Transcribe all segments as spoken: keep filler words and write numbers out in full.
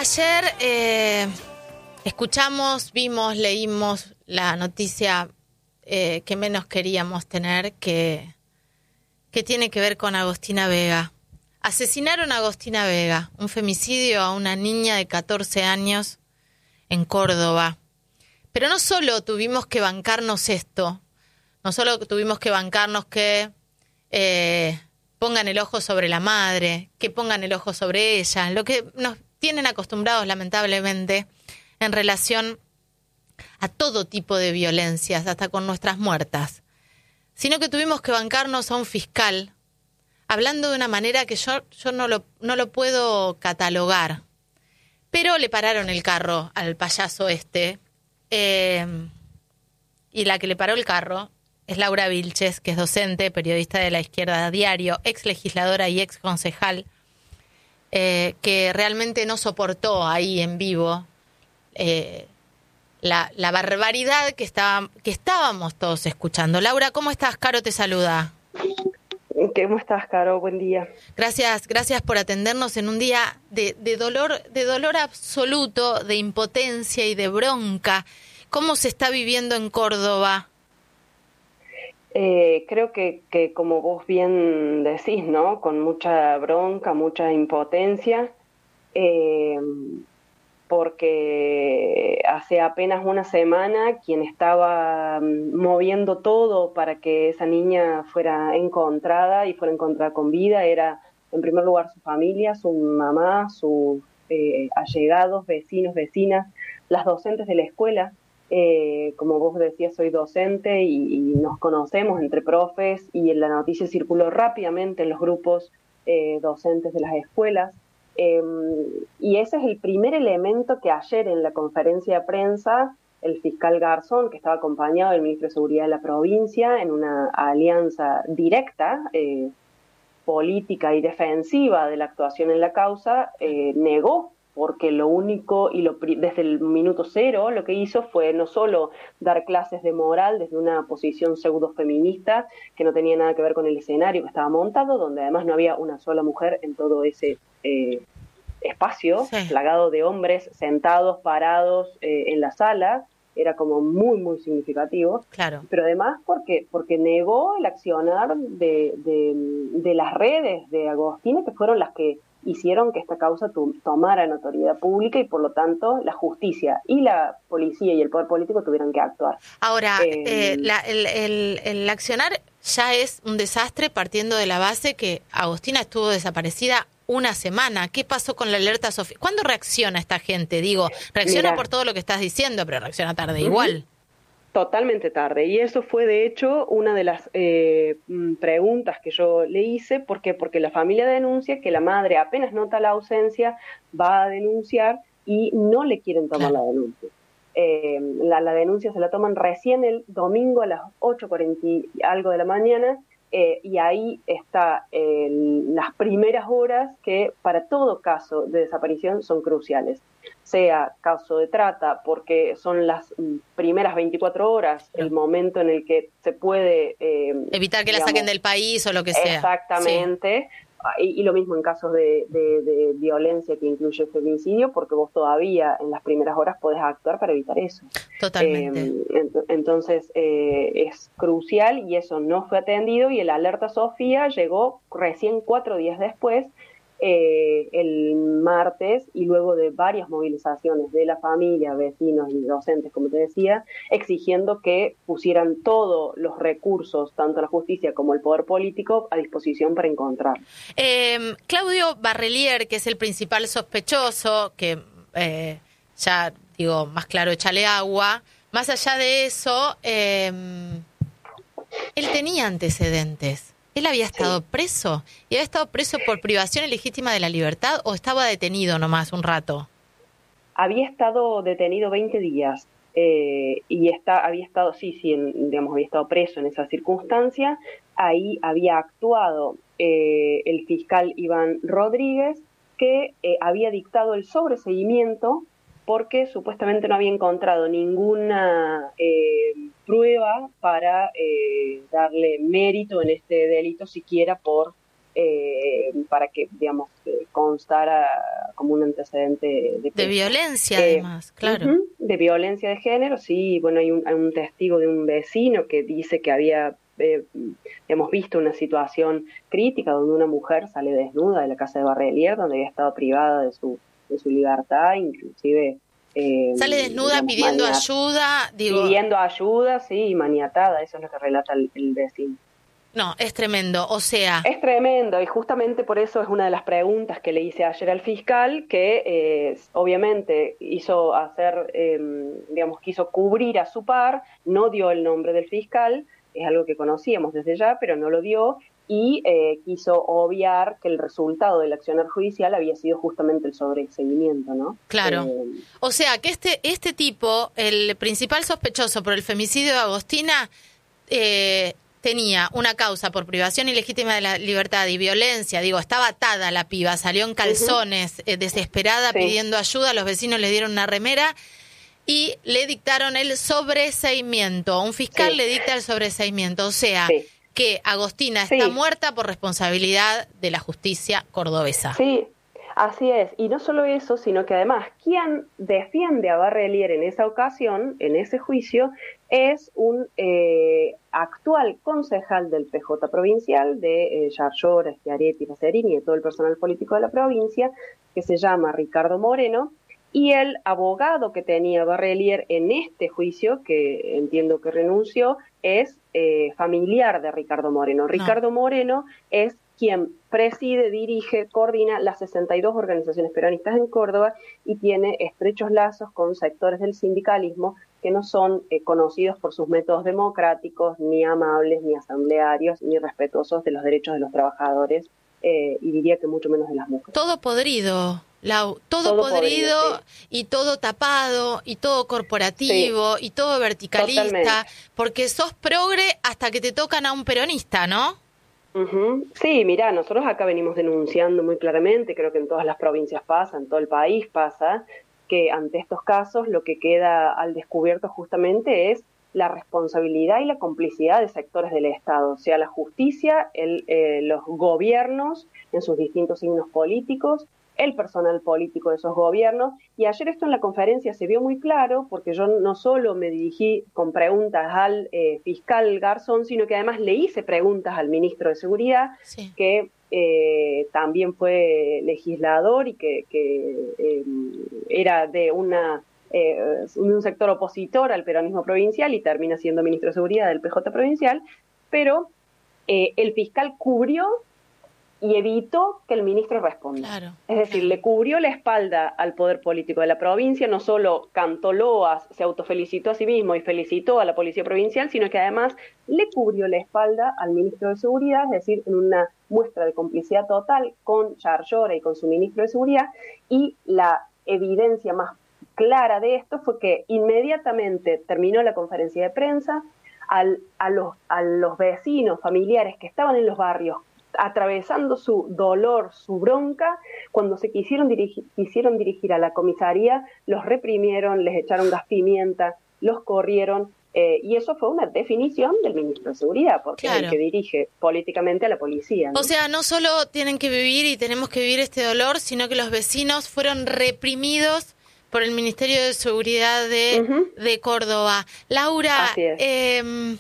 Ayer eh, escuchamos, vimos, leímos la noticia eh, que menos queríamos tener, que, que tiene que ver con Agostina Vega. Asesinaron a Agostina Vega, un femicidio a una niña de catorce años en Córdoba. Pero no solo tuvimos que bancarnos esto, no solo tuvimos que bancarnos que eh, pongan el ojo sobre la madre, que pongan el ojo sobre ella, lo que nos tienen acostumbrados lamentablemente en relación a todo tipo de violencias, hasta con nuestras muertas, sino que tuvimos que bancarnos a un fiscal hablando de una manera que yo, yo no lo, no lo puedo catalogar, pero le pararon el carro al payaso este, eh, y la que le paró el carro es Laura Vilches, que es docente, periodista de La Izquierda Diario, ex legisladora y ex concejal, eh, que realmente no soportó ahí en vivo eh, la, la barbaridad que, estaba, que estábamos todos escuchando. Laura, ¿cómo estás? Caro te saluda. ¿Cómo estás, Caro? Buen día. Gracias, gracias por atendernos en un día de, de dolor, de dolor absoluto, de impotencia y de bronca. ¿Cómo se está viviendo en Córdoba? Eh, creo que, que como vos bien decís, ¿no? Con mucha bronca, mucha impotencia, eh, porque hace apenas una semana quien estaba moviendo todo para que esa niña fuera encontrada y fuera encontrada con vida era, en primer lugar, su familia, su mamá, sus eh, allegados, vecinos, vecinas, las docentes de la escuela. Eh, como vos decías, soy docente y, y nos conocemos entre profes y la noticia circuló rápidamente en los grupos eh, docentes de las escuelas. Eh, y ese es el primer elemento que ayer en la conferencia de prensa el fiscal Garzón, que estaba acompañado del ministro de Seguridad de la provincia en una alianza directa, eh, política y defensiva de la actuación en la causa, eh, negó, porque lo único, y lo, desde el minuto cero, lo que hizo fue no solo dar clases de moral desde una posición pseudo-feminista, que no tenía nada que ver con el escenario que estaba montado, donde además no había una sola mujer en todo ese eh, espacio, sí, plagado de hombres sentados, parados eh, en la sala, era como muy, muy significativo. Claro. Pero además porque, porque negó el accionar de, de, de las redes de Agostina, que fueron las que hicieron que esta causa tu, tomara notoriedad pública y por lo tanto la justicia y la policía y el poder político tuvieran que actuar. Ahora, eh, eh, la, el, el, el accionar ya es un desastre partiendo de la base que Agostina estuvo desaparecida una semana. ¿Qué pasó con la alerta Sofía? ¿Cuándo reacciona esta gente? Digo, reacciona Mira, por todo lo que estás diciendo, pero reacciona tarde uh-huh. igual. Totalmente tarde, y eso fue de hecho una de las eh, preguntas que yo le hice. ¿Por qué? Porque la familia denuncia que la madre apenas nota la ausencia, va a denunciar y no le quieren tomar claro. la denuncia. Eh, la, la denuncia se la toman recién el domingo a las ocho cuarenta y algo de la mañana, eh, y ahí está eh, las primeras horas que para todo caso de desaparición son cruciales. Sea caso de trata, porque son las primeras veinticuatro horas, el momento en el que se puede... Eh, evitar que digamos, la saquen del país o lo que sea. Exactamente. Sí. Y, y lo mismo en casos de, de, de violencia que incluye femicidio, porque vos todavía en las primeras horas podés actuar para evitar eso. Totalmente. Eh, ent- entonces eh, es crucial y eso no fue atendido, y el alerta Sofía llegó recién cuatro días después, Eh, el martes, y luego de varias movilizaciones de la familia, vecinos y docentes, como te decía, exigiendo que pusieran todos los recursos, tanto la justicia como el poder político, a disposición para encontrar. Eh, Claudio Barrelier, que es el principal sospechoso, que eh, ya digo, más claro, échale agua, más allá de eso, eh, él tenía antecedentes. ¿Él había estado sí. preso? ¿Y había estado preso por privación ilegítima de la libertad o estaba detenido nomás un rato? Había estado detenido veinte días eh, y está, había estado, sí, sí, en, digamos, había estado preso en esa circunstancia. Ahí había actuado eh, el fiscal Iván Rodríguez, que eh, había dictado el sobreseguimiento porque supuestamente no había encontrado ninguna eh, prueba para eh, darle mérito en este delito, siquiera por eh, para que, digamos, eh, constara como un antecedente de, de violencia, eh, además, claro. Uh-huh, de violencia de género, sí. Bueno, hay un, hay un testigo de un vecino que dice que había eh, hemos visto una situación crítica donde una mujer sale desnuda de la casa de Barrelier, donde había estado privada de su, de su libertad, inclusive... Eh, Sale desnuda digamos, pidiendo maniat- ayuda, digo... Pidiendo ayuda, sí, y maniatada, eso es lo que relata el, el vecino. No, es tremendo, o sea... Es tremendo, y justamente por eso es una de las preguntas que le hice ayer al fiscal, que eh, obviamente hizo hacer, eh, digamos, quiso cubrir a su par, no dio el nombre del fiscal, es algo que conocíamos desde ya, pero no lo dio, y eh, quiso obviar que el resultado del accionar judicial había sido justamente el sobreseguimiento, ¿no? Claro. Eh, o sea, que este, este tipo, el principal sospechoso por el femicidio de Agostina, eh, tenía una causa por privación ilegítima de la libertad y violencia, digo, estaba atada la piba, salió en calzones, uh-huh. eh, desesperada, sí. pidiendo ayuda, los vecinos le dieron una remera y le dictaron el sobreseimiento, un fiscal sí. le dicta el sobreseimiento, o sea, sí. que Agostina está sí. muerta por responsabilidad de la justicia cordobesa. Sí, así es, y no solo eso, sino que además quien defiende a Barrelier en esa ocasión, en ese juicio, es un eh, actual concejal del P J provincial, de eh, Yarlora, Schiaretti, Pacerini y de todo el personal político de la provincia, que se llama Ricardo Moreno, y el abogado que tenía Barrelier en este juicio, que entiendo que renunció, es eh, familiar de Ricardo Moreno. No. Ricardo Moreno es quien preside, dirige, coordina las sesenta y dos organizaciones peronistas en Córdoba y tiene estrechos lazos con sectores del sindicalismo que no son eh, conocidos por sus métodos democráticos, ni amables, ni asamblearios, ni respetuosos de los derechos de los trabajadores, eh, y diría que mucho menos de las mujeres. Todo podrido, Lau, todo, todo podrido, podrido sí. y todo tapado, y todo corporativo, sí. y todo verticalista, Totalmente. Porque sos progre hasta que te tocan a un peronista, ¿no? Uh-huh. Sí, mirá, nosotros acá venimos denunciando muy claramente, creo que en todas las provincias pasa, en todo el país pasa, que ante estos casos lo que queda al descubierto justamente es la responsabilidad y la complicidad de sectores del Estado, o sea, la justicia, el, eh, los gobiernos en sus distintos signos políticos, el personal político de esos gobiernos, y ayer esto en la conferencia se vio muy claro, porque yo no solo me dirigí con preguntas al eh, fiscal Garzón, sino que además le hice preguntas al ministro de Seguridad, sí. que eh, también fue legislador y que, que eh, era de una eh, un sector opositor al peronismo provincial y termina siendo ministro de Seguridad del P J provincial, pero eh, el fiscal cubrió y evitó que el ministro responda. Claro, es decir, claro. le cubrió la espalda al poder político de la provincia, no solo cantó loas, se autofelicitó a sí mismo y felicitó a la policía provincial, sino que además le cubrió la espalda al ministro de Seguridad, es decir, en una muestra de complicidad total con Yarlora y con su ministro de Seguridad, y la evidencia más clara de esto fue que inmediatamente terminó la conferencia de prensa, al, a, los, a los vecinos, familiares que estaban en los barrios, atravesando su dolor, su bronca, cuando se quisieron dirigir, quisieron dirigir a la comisaría, los reprimieron, les echaron gas pimienta, los corrieron, eh, y eso fue una definición del ministro de Seguridad, porque claro. es el que dirige políticamente a la policía, ¿no? O sea, no solo tienen que vivir y tenemos que vivir este dolor, sino que los vecinos fueron reprimidos por el Ministerio de Seguridad de, uh-huh. de Córdoba. Laura, eh,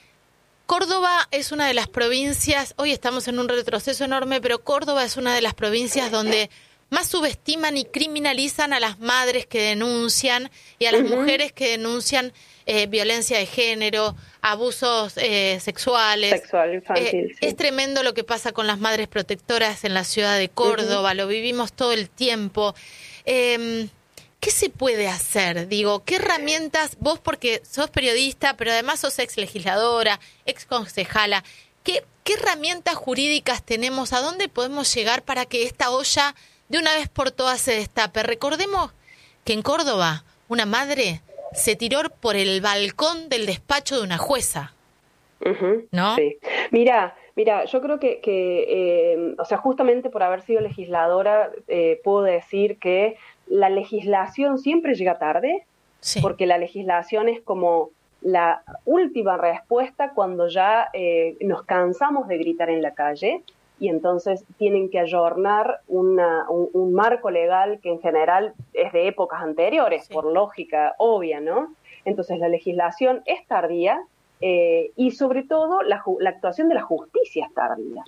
Córdoba es una de las provincias, hoy estamos en un retroceso enorme, pero Córdoba es una de las provincias donde más subestiman y criminalizan a las madres que denuncian y a las uh-huh. mujeres que denuncian eh, violencia de género, abusos eh, sexuales. Sexual, infantil, eh, sí. Es tremendo lo que pasa con las madres protectoras en la ciudad de Córdoba, uh-huh. lo vivimos todo el tiempo. Eh, ¿Qué se puede hacer? Digo, ¿qué herramientas, vos porque sos periodista, pero además sos ex legisladora, ex concejala, ¿qué, qué herramientas jurídicas tenemos? ¿A dónde podemos llegar para que esta olla de una vez por todas se destape? Recordemos que en Córdoba una madre se tiró por el balcón del despacho de una jueza, uh-huh, ¿no? Sí. Mira, mira, yo creo que, que eh, o sea, justamente por haber sido legisladora, eh, puedo decir que la legislación siempre llega tarde, sí. porque la legislación es como la última respuesta cuando ya eh, nos cansamos de gritar en la calle, y entonces tienen que ayornar una, un, un marco legal que en general es de épocas anteriores, sí. por lógica obvia, ¿no? Entonces la legislación es tardía eh, y sobre todo la, la actuación de la justicia es tardía.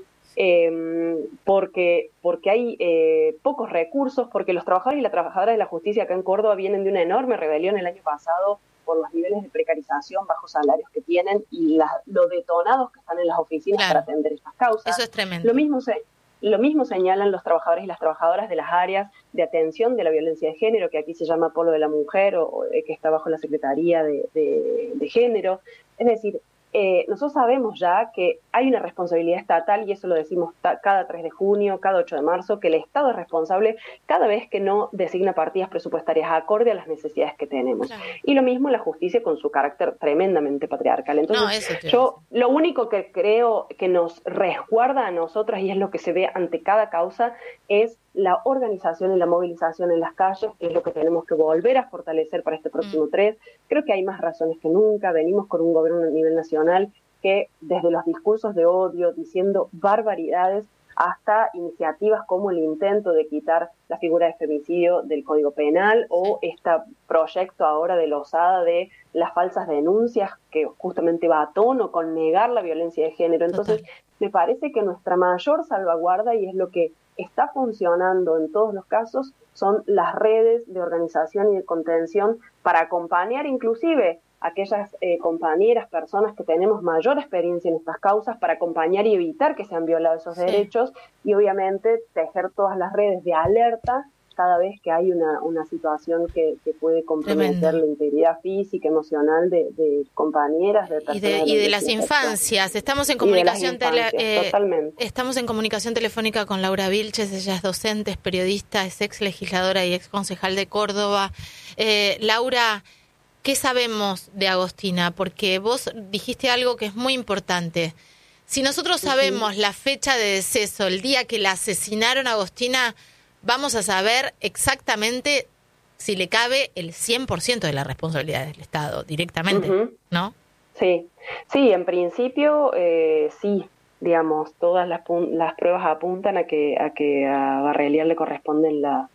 Eh, porque, porque hay eh, pocos recursos, porque los trabajadores y las trabajadoras de la justicia acá en Córdoba vienen de una enorme rebelión el año pasado por los niveles de precarización, bajos salarios que tienen y las, lo detonados que están en las oficinas claro. para atender estas causas. Eso es tremendo. Lo mismo, se, lo mismo señalan los trabajadores y las trabajadoras de las áreas de atención de la violencia de género, que aquí se llama Polo de la Mujer, o, o que está bajo la Secretaría de, de, de Género. Es decir, Eh, nosotros sabemos ya que hay una responsabilidad estatal, y eso lo decimos ta- cada tres de junio, cada ocho de marzo, que el Estado es responsable cada vez que no designa partidas presupuestarias acorde a las necesidades que tenemos. Claro. Y lo mismo la justicia con su carácter tremendamente patriarcal. Entonces, no, eso yo lo único que creo que nos resguarda a nosotras, y es lo que se ve ante cada causa, es la organización y la movilización en las calles, que es lo que tenemos que volver a fortalecer para este próximo mm. tres. Creo que hay más razones que nunca. Venimos con un gobierno a nivel nacional que desde los discursos de odio, diciendo barbaridades, hasta iniciativas como el intento de quitar la figura de femicidio del Código Penal, o este proyecto ahora de Lozada de las falsas denuncias, que justamente va a tono con negar la violencia de género. Entonces, Total. me parece que nuestra mayor salvaguarda, y es lo que está funcionando en todos los casos, son las redes de organización y de contención para acompañar inclusive a aquellas eh, compañeras, personas que tenemos mayor experiencia en estas causas, para acompañar y evitar que sean violados esos sí. derechos, y obviamente tejer todas las redes de alerta cada vez que hay una, una situación que, que puede comprometer Tremendo. la integridad física, emocional de, de compañeras, de personas. Y de, y de las infancias. Estamos en comunicación tele, eh, estamos en comunicación telefónica con Laura Vilches. Ella es docente, es periodista, es ex legisladora y ex concejal de Córdoba. Eh, Laura, ¿qué sabemos de Agostina? Porque vos dijiste algo que es muy importante. Si nosotros sabemos uh-huh. la fecha de deceso, el día que la asesinaron a Agostina, vamos a saber exactamente si le cabe el cien por ciento de la responsabilidad del Estado directamente, uh-huh. ¿no? Sí, sí, en principio eh, sí, digamos, todas las, las pruebas apuntan a que a que a Barrelier le corresponden la,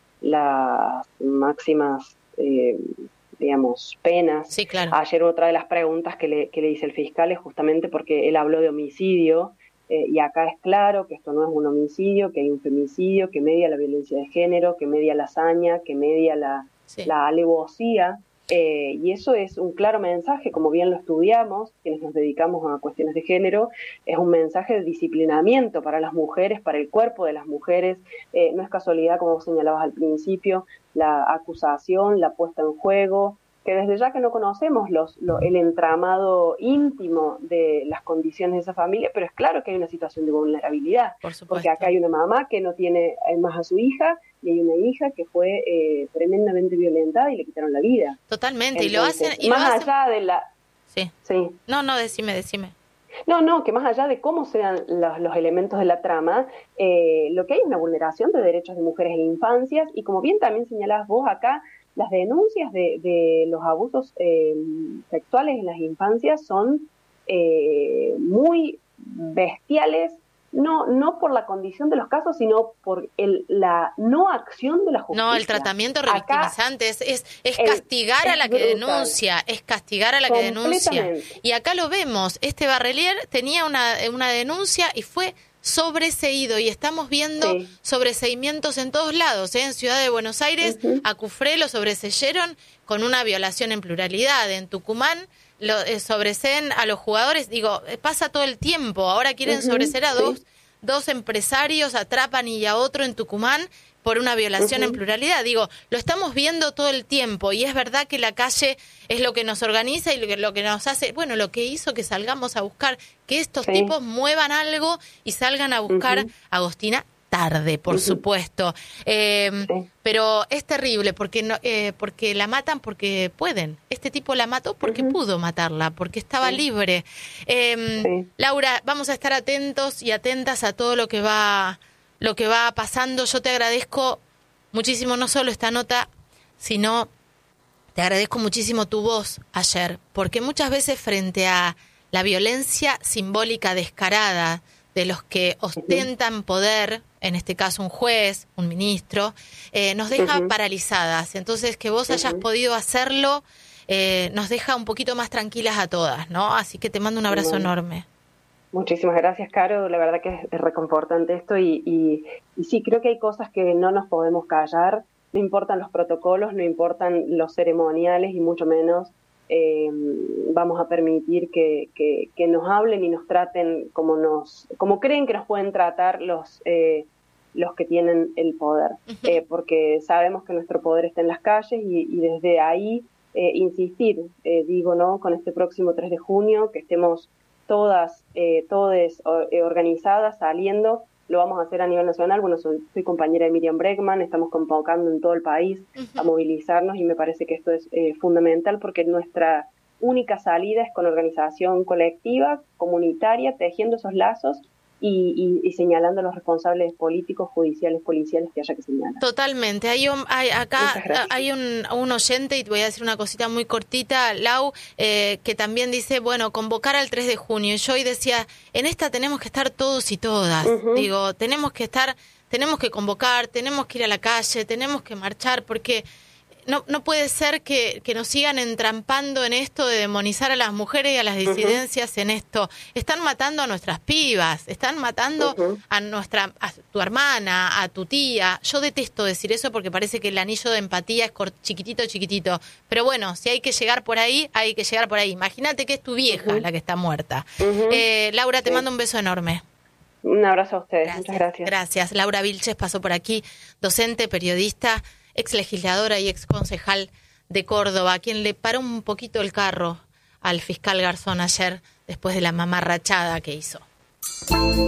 las máximas, eh, digamos, penas. Sí, claro. Ayer otra de las preguntas que le, que le hice el fiscal es justamente porque él habló de homicidio. Eh, y acá es claro que esto no es un homicidio, que hay un femicidio, que media la violencia de género, que media la hazaña, que media la, sí. la alevosía, eh, y eso es un claro mensaje, como bien lo estudiamos, quienes nos dedicamos a cuestiones de género, es un mensaje de disciplinamiento para las mujeres, para el cuerpo de las mujeres. Eh, no es casualidad, como vos señalabas al principio, la acusación, la puesta en juego, que desde ya que no conocemos los, lo, el entramado íntimo de las condiciones de esa familia, pero es claro que hay una situación de vulnerabilidad, Por supuesto. porque acá hay una mamá que no tiene más a su hija, y hay una hija que fue eh, tremendamente violentada y le quitaron la vida. Totalmente. Entonces, y lo hacen... Y más lo hacen... allá de la... Sí. sí. No, no, decime, decime. No, no, que más allá de cómo sean los, los elementos de la trama, eh, lo que hay es una vulneración de derechos de mujeres e infancias, y como bien también señalás vos acá, las denuncias de, de los abusos eh, sexuales en las infancias son eh, muy bestiales, no no por la condición de los casos, sino por el, la no acción de la justicia. No, el tratamiento revictimizante es, es, es castigar el, a la que brutal. denuncia, es castigar a la que denuncia. Y acá lo vemos, este Barrelier tenía una, una denuncia y fue sobreseído, y estamos viendo sí. sobreseimientos en todos lados, ¿eh? En Ciudad de Buenos Aires, uh-huh. a Cufré lo sobreseyeron con una violación en pluralidad, en Tucumán lo eh, sobreseen a los jugadores, digo, eh, pasa todo el tiempo, ahora quieren uh-huh. sobreseer a sí. dos, dos empresarios, atrapan y a otro en Tucumán por una violación uh-huh. en pluralidad. Digo, lo estamos viendo todo el tiempo, y es verdad que la calle es lo que nos organiza y lo que, lo que nos hace, bueno, lo que hizo que salgamos a buscar, que estos sí. tipos muevan algo y salgan a buscar uh-huh. a Agostina tarde, por uh-huh. supuesto. Eh, sí. Pero es terrible porque no, eh, porque la matan porque pueden. Este tipo la mató porque uh-huh. pudo matarla, porque estaba sí. libre. Eh, sí. Laura, vamos a estar atentos y atentas a todo lo que va... lo que va pasando. Yo te agradezco muchísimo, no solo esta nota, sino te agradezco muchísimo tu voz ayer, porque muchas veces frente a la violencia simbólica descarada de los que ostentan poder, en este caso un juez, un ministro, eh, nos deja uh-huh. paralizadas. Entonces, que vos uh-huh. hayas podido hacerlo eh, nos deja un poquito más tranquilas a todas, ¿no? Así que te mando un abrazo uh-huh. enorme. Muchísimas gracias, Caro. La verdad que es, es reconfortante esto y, y, y sí, creo que hay cosas que no nos podemos callar. No importan los protocolos, no importan los ceremoniales y mucho menos eh, vamos a permitir que, que, que nos hablen y nos traten como nos como creen que nos pueden tratar los eh, los que tienen el poder. Uh-huh. Eh, porque sabemos que nuestro poder está en las calles y, y desde ahí eh, insistir, eh, digo, ¿no? Con este próximo tres de junio, que estemos todas, eh, todas eh, organizadas, saliendo, lo vamos a hacer a nivel nacional. Bueno, soy, soy compañera de Miriam Bregman, estamos convocando en todo el país uh-huh. a movilizarnos y me parece que esto es eh, fundamental porque nuestra única salida es con organización colectiva, comunitaria, tejiendo esos lazos y, y, y señalando a los responsables políticos, judiciales, policiales que haya que señalar. Totalmente. Hay, un, hay acá hay un, un oyente, y te voy a decir una cosita muy cortita, Lau, eh, que también dice, bueno, convocar al tres de junio. Y yo hoy decía, en esta tenemos que estar todos y todas. Uh-huh. Digo, tenemos que estar, tenemos que convocar, tenemos que ir a la calle, tenemos que marchar, porque no, no puede ser que, que nos sigan entrampando en esto de demonizar a las mujeres y a las disidencias uh-huh. en esto. Están matando a nuestras pibas, están matando uh-huh. a nuestra, a tu hermana, a tu tía. Yo detesto decir eso porque parece que el anillo de empatía es cort- chiquitito, chiquitito. Pero bueno, si hay que llegar por ahí, hay que llegar por ahí. Imagínate que es tu vieja uh-huh. la que está muerta. Uh-huh. Eh, Laura, te sí. mando un beso enorme. Un abrazo a ustedes, gracias, muchas gracias. Gracias. Laura Vilches pasó por aquí, docente, periodista, ex legisladora y ex concejal de Córdoba, a quien le paró un poquito el carro al fiscal Garzón ayer después de la mamarrachada que hizo.